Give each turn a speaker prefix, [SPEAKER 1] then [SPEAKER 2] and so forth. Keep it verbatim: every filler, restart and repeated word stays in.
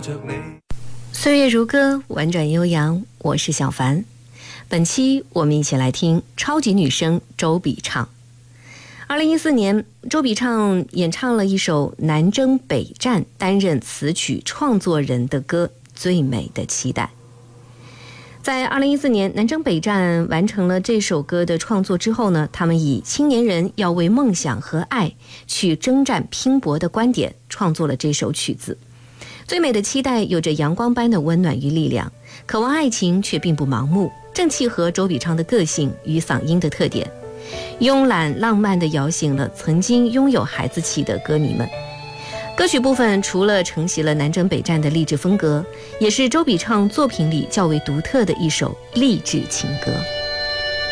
[SPEAKER 1] 着你。
[SPEAKER 2] 岁月如歌，婉转悠扬，我是小凡。本期我们一起来听超级女声周笔畅。二零一四年，周笔畅演唱了一首《南征北战》，担任词曲创作人的歌《最美的期待》。在二零一四年南征北战完成了这首歌的创作之后呢，他们以青年人要为梦想和爱去征战拼搏的观点，创作了这首曲子。最美的期待有着阳光般的温暖与力量，渴望爱情却并不盲目，正契合周笔畅的个性与嗓音的特点，慵懒浪漫地摇醒了曾经拥有孩子气的歌迷们。歌曲部分除了承袭了南征北战的励志风格，也是周笔畅作品里较为独特的一首励志情歌。